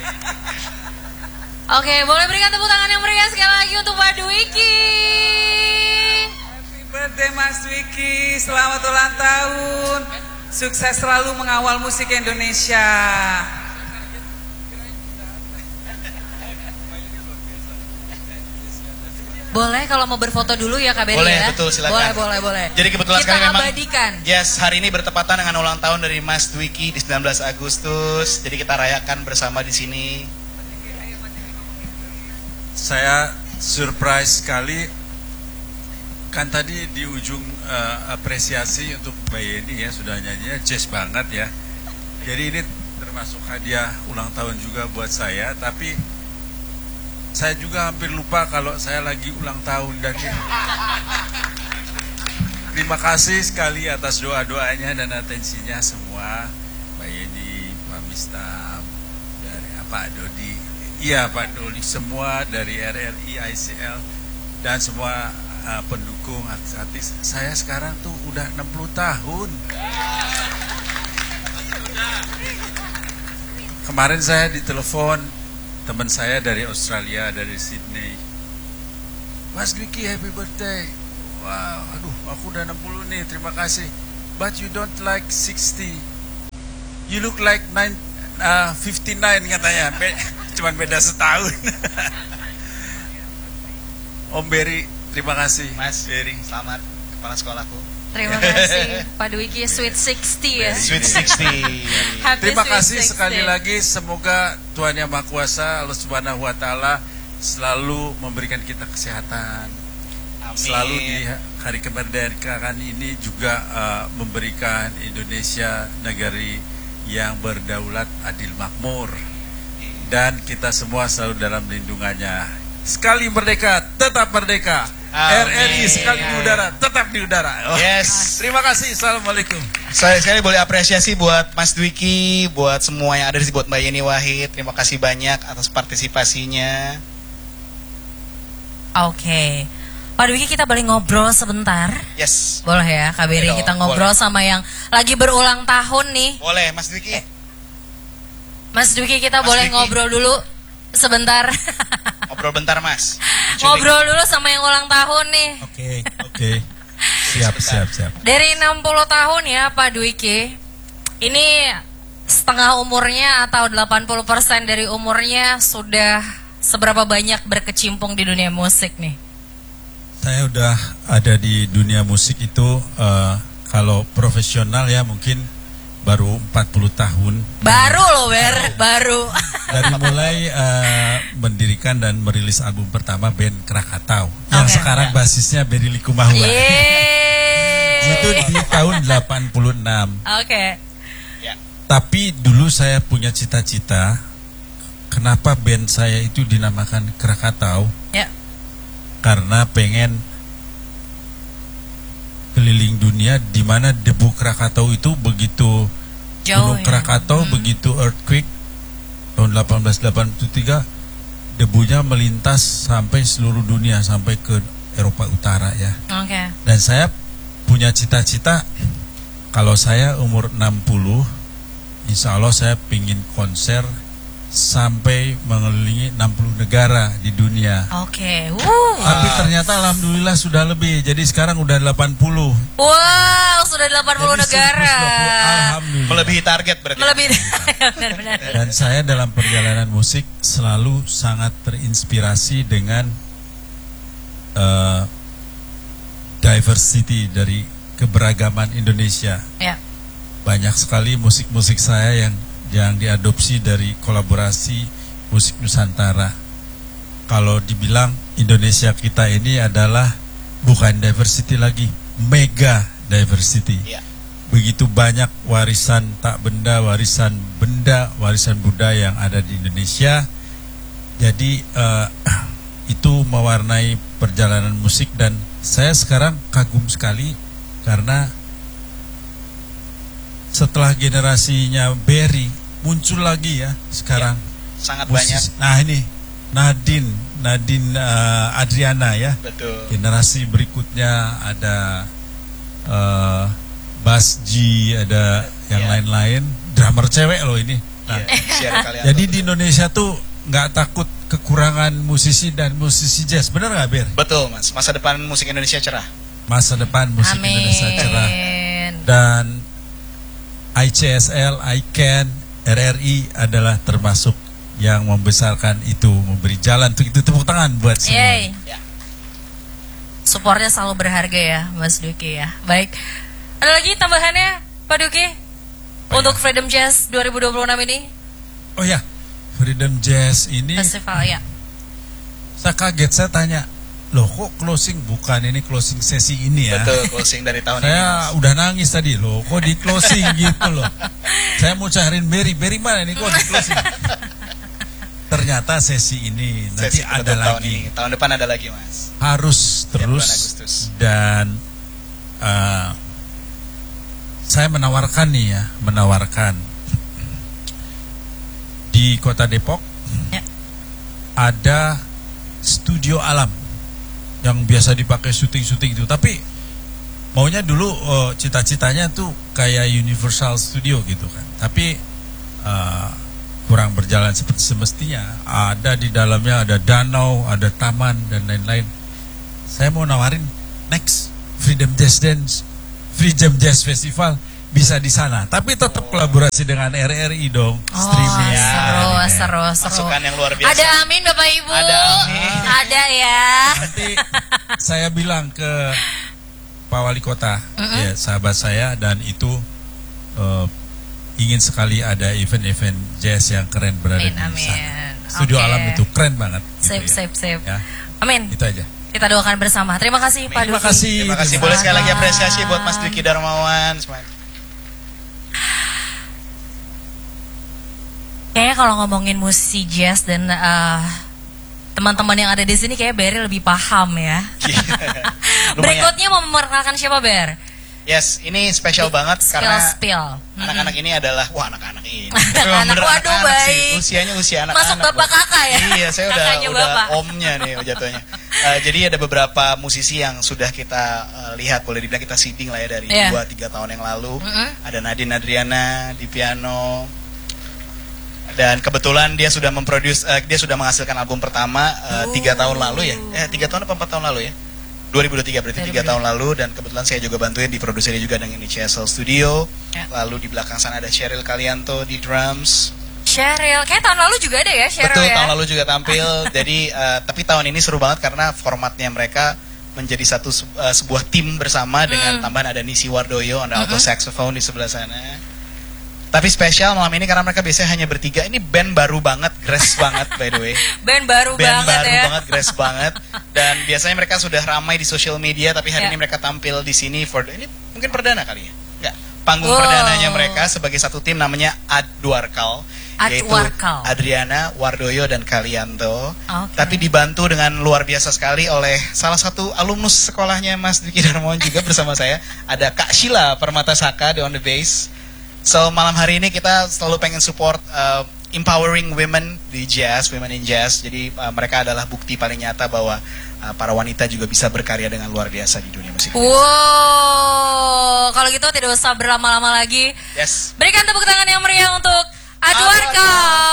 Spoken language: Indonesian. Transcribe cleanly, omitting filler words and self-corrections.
Oke, boleh berikan tepuk tangan yang meriah sekali lagi untuk Pak Dwiki. Happy birthday Mas Dwiki, selamat ulang tahun. Sukses selalu mengawal musik Indonesia. Boleh kalau mau berfoto dulu ya Kak Beri Boleh, ya? betul, silakan. Boleh. Jadi kebetulan kita sekali memang abadikan. Yes, hari ini bertepatan dengan ulang tahun dari Mas Dwiki di 19 Agustus. Jadi kita rayakan bersama di sini. Saya surprise sekali. Kan tadi di ujung apresiasi untuk Mbak Yeni ya, sudah nyanyinya jazz banget ya. Jadi ini termasuk hadiah ulang tahun juga buat saya, tapi saya juga hampir lupa kalau saya lagi ulang tahun dan terima kasih sekali atas doa-doanya dan atensinya semua, Mbak Yeni, Pak Mistam, dari Pak Dodi, iya Pak Dodi, semua dari RRI, ICL dan semua pendukung artis. Saya sekarang tuh udah 60 tahun. Kemarin saya ditelepon teman saya dari Australia, dari Sydney. Mas Dwiki, happy birthday. Wow, aduh, aku udah 60 nih, terima kasih. But you don't like 60. You look like 59 katanya. Cuman beda setahun. Om Berry, terima kasih. Mas Berry, selamat kepala sekolahku. Terima kasih Pak Dwiki, Sweet 60 ya. Sweet 60. Happy Terima Sweet kasih 60. sekali lagi. Semoga Tuhan Yang Maha Kuasa, Allah Subhanahu Wa Taala selalu memberikan kita kesehatan. Amin. Selalu di hari kemerdekaan ini juga memberikan Indonesia negeri yang berdaulat, adil, makmur, dan kita semua selalu dalam lindungannya. Sekali merdeka, tetap merdeka. Amin. RRI sekali di udara, tetap di udara. Yes. Terima kasih. Assalamualaikum. Saya sekali boleh apresiasi buat Mas Dwiki, buat semua yang ada di sini, buat Mbak Yeni Wahid. Terima kasih banyak atas partisipasinya. Oke. Pak Dwiki, kita boleh ngobrol sebentar? Yes. Boleh ya Kak Beri, Boleh kita dong, ngobrol boleh. sama yang lagi berulang tahun nih. Boleh, Mas Dwiki. Mas Dwiki, kita Mas boleh Dwiki. ngobrol dulu sebentar. Ngobrol bentar, Mas. Ngobrol dulu sama yang ulang tahun nih. Oke. Siap. Dari 60 tahun ya Pak Dwiki. Ini setengah umurnya atau 80% dari umurnya sudah seberapa banyak berkecimpung di dunia musik nih? Saya udah ada di dunia musik itu kalau profesional ya mungkin baru 40 tahun. Baru loh baru. Dari mulai mendirikan dan merilis album pertama band Krakatau yang Oke. sekarang basisnya Berry Likumahua. Yeay. Itu di tahun 86. Oke. Tapi dulu saya punya cita-cita, kenapa band saya itu dinamakan Krakatau? Ya. Karena pengen keliling dunia di mana debu Krakatau itu begitu Jauh Gunung ya. Krakatau begitu earthquake tahun 1883 debunya melintas sampai seluruh dunia sampai ke Eropa Utara ya. Oke. Dan saya punya cita-cita kalau saya umur 60 insya Allah saya pingin konser sampai mengelilingi 60 negara di dunia. Oke. Tapi ternyata alhamdulillah sudah lebih. Jadi sekarang udah 80. Wow, sudah 80 Jadi negara. 120, alhamdulillah. Melebihi target berarti. Melebihi. Benar-benar. Dan saya dalam perjalanan musik selalu sangat terinspirasi dengan diversity dari keberagaman Indonesia. Ya. Banyak sekali musik-musik saya yang diadopsi dari kolaborasi musik Nusantara. Kalau dibilang Indonesia kita ini adalah bukan diversity lagi, mega diversity. Iya. Begitu banyak warisan tak benda, warisan benda, warisan budaya yang ada di Indonesia. Jadi itu mewarnai perjalanan musik dan saya sekarang kagum sekali karena setelah generasinya Berry muncul lagi ya sekarang Sangat musisi. banyak. Nah ini Nadine Adriana ya. Betul. Generasi berikutnya ada Bas G, ada yang lain-lain. Drummer cewek loh ini. Share kalian. Jadi di Indonesia tuh nggak takut kekurangan musisi dan musisi jazz, benar nggak Bir? Betul Mas, masa depan musik Indonesia cerah. Masa depan musik Amin. Indonesia cerah. Dan ICSL, ICAN, RRI adalah termasuk yang membesarkan itu, memberi jalan untuk itu. Tepuk tangan buat semua. Yeay. Ya. Supportnya selalu berharga ya Mas Duki ya. Baik, ada lagi tambahannya Pak Duki untuk Freedom Jazz 2026 ini? Oh ya, Freedom Jazz ini Festival ya. saya kaget, saya tanya, loh kok closing, bukan ini closing sesi ini ya? Betul, closing dari tahun ini. Saya udah nangis tadi, loh kok di closing gitu loh. Saya mau cariin Berry mana ini, kok di closing? Ternyata sesi ini nanti Sesi ada tahun lagi. ini. Tahun depan ada lagi Mas. Harus Ya, bulan terus. Agustus. Dan saya menawarkan di Kota Depok Ya. ada studio alam yang biasa dipakai syuting itu, tapi maunya dulu cita-citanya tuh kayak Universal Studio gitu kan, tapi kurang berjalan seperti semestinya. Ada di dalamnya ada danau, ada taman dan lain-lain. Saya mau nawarin next Freedom Jazz Festival bisa di sana, tapi tetap kolaborasi dengan RRI dong, streaming. Seru. Masukan yang luar biasa. Ada amin Bapak Ibu. Ada amin. Ada ya. Nanti saya bilang ke Pak Wali Kota, ya, sahabat saya, dan itu ingin sekali ada event-event jazz yang keren berada di Amin. sana. Studio Oke. Alam itu keren banget. Gitu Sip. Ya. Amin. Itu aja. Kita doakan bersama. Terima kasih Pak Duki. Terima kasih. Terima kasih. Boleh sekali lagi apresiasi buat Mas Dwiki Darmawan. Kayaknya kalau ngomongin musisi jazz dan teman-teman yang ada di sini kayak Berry lebih paham ya. Lumayan. Berikutnya mau memperkenalkan siapa Ber? Yes, ini spesial banget karena Spill. anak-anak ini adalah anak-anak ini. Anak-anak, Memang bener waduh, anak-anak sih. baik. Usianya usia anak-anak. Masuk bapak Bang. kakak ya? Iya, saya Kakaknya udah bapak. omnya nih jatuhnya. Jadi ada beberapa musisi yang sudah kita lihat, boleh dibilang kita seeding lah ya dari Iya. 2-3 tahun yang lalu. Ada Nadine Adriana di piano. Dan kebetulan dia sudah dia sudah menghasilkan album pertama 3 tahun lalu ya. 3 tahun apa 4 tahun lalu ya? 2023 berarti 3 tahun lalu, dan kebetulan saya juga bantuin di produser juga dengan ICSL Studio. Ya. Lalu di belakang sana ada Cheryl Kalianto di drums. Cheryl, kayak tahun lalu juga ada ya Cheryl. Betul, ya? tahun lalu juga tampil. Jadi tapi tahun ini seru banget karena formatnya mereka menjadi sebuah tim bersama dengan tambahan ada Nisi Wardoyo, ada alto saxophone di sebelah sana. Tapi spesial malam ini karena mereka biasanya hanya bertiga. Ini band baru banget, grass banget by the way. Band baru Band banget baru ya. banget, grass banget. Dan biasanya mereka sudah ramai di social media, tapi hari Ya. ini mereka tampil di sini ini mungkin perdana kali ya? Enggak. Panggung Wow. perdananya mereka sebagai satu tim namanya Adwarkal. Yaitu Adwarkal. Adriana, Wardoyo, dan Kalianto. Oke. Tapi dibantu dengan luar biasa sekali oleh salah satu alumnus sekolahnya Mas Dwiki Darmawan juga bersama saya. Ada Kak Sheila Permatasaka di on the bass. So malam hari ini kita selalu pengen support empowering women di jazz, women in jazz. Jadi mereka adalah bukti paling nyata bahwa para wanita juga bisa berkarya dengan luar biasa di dunia musik. Wow, kalau gitu tidak usah berlama-lama lagi. Yes. Berikan tepuk tangan yang meriah untuk Adwarkal.